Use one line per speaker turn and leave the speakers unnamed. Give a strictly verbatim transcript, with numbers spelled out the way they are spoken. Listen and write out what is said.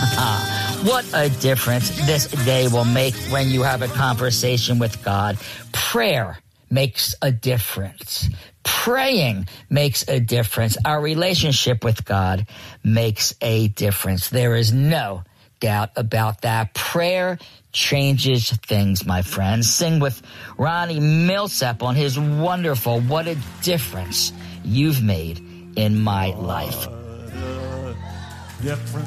What a difference this day will make when you have a conversation with God. Prayer makes a difference. Praying makes a difference. Our relationship with God makes a difference. There is no doubt about that. Prayer changes things, my friends. Sing with Ronnie Milsap on his wonderful What a Difference You've Made in My Life.
Difference.